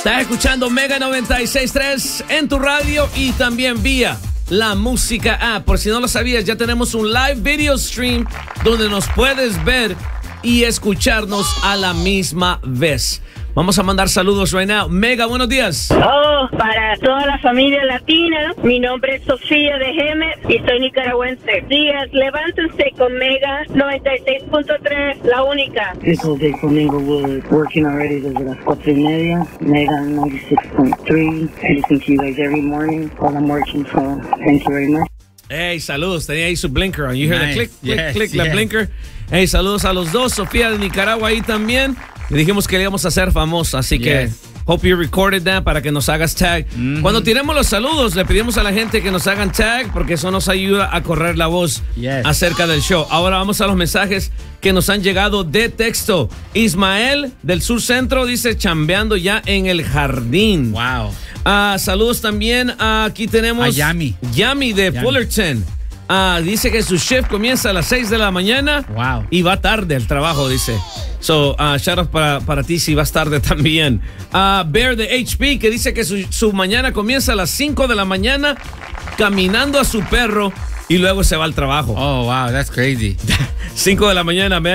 Estás escuchando Mega 96.3 en tu radio y también vía la música app. Por si no lo sabías, ya tenemos un live video stream donde nos puedes ver y escucharnos a la misma vez. Vamos a mandar saludos right now. Mega, buenos días. Oh, para toda la familia latina, mi nombre es Sofía de Gemes y soy nicaragüense. Días, levántense con Mega 96.3, la única. It's Jose from Inglewood, working already desde las 4:30, Mega 96.3. I listen to you guys every morning while I'm working, so thank you very much. Hey, saludos. Tenía ahí su blinker on. You hear the click, click, Yes, click, la yes. blinker. Hey, saludos a los dos. Sofía de Nicaragua ahí también. Le dijimos que le íbamos a hacer famosa, así que hope you recorded that para que nos hagas tag. Cuando tiremos los saludos, le pedimos a la gente que nos hagan tag porque eso nos ayuda a correr la voz acerca del show. Ahora vamos a los mensajes que nos han llegado de texto. Ismael del Sur Centro dice, chambeando ya en el jardín. Wow. Saludos también. Aquí tenemos a Yami. Yami de Fullerton. Dice que su shift comienza a las 6 de la mañana. Wow. Y va tarde al trabajo, dice. So, shout out para ti si vas tarde también. Bear de HP, que dice que su mañana comienza a las 5 de la mañana caminando a su perro y luego se va al trabajo. Oh, wow, that's crazy. 5 de la mañana,